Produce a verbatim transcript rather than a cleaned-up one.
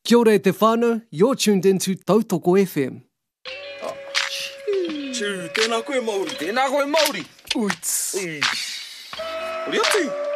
Kia ora e te whānau, you're tuned into Tautoko F M. Tū, tēnā koe Māori. Tēnā koe Māori. Uits. Ori atu.